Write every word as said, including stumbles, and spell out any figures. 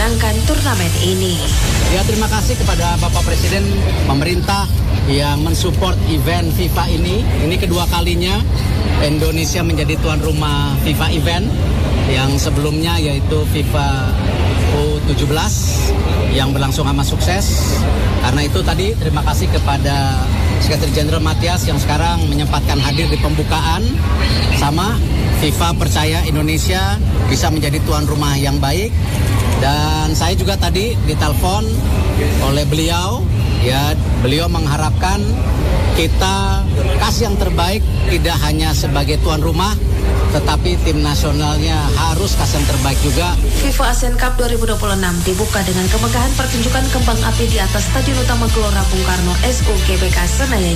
memenangkan turnamen ini. Ya, terima kasih kepada Bapak Presiden, pemerintah yang mensupport event FIFA ini. Ini kedua kalinya Indonesia menjadi tuan rumah FIFA event, yang sebelumnya yaitu FIFA U tujuh belas yang berlangsung amat sukses. Karena itu tadi terima kasih kepada Sekretaris Jenderal Matias yang sekarang menyempatkan hadir di pembukaan. Sama, FIFA percaya Indonesia bisa menjadi tuan rumah yang baik. Dan saya juga tadi ditelepon oleh beliau, ya beliau mengharapkan kita kasih yang terbaik, tidak hanya sebagai tuan rumah, tetapi tim nasionalnya harus kasih yang terbaik juga. FIFA Asian Cup dua ribu dua puluh enam dibuka dengan kemegahan pertunjukan kembang api di atas Stadion Utama Gelora Bung Karno S U G B K Senayan.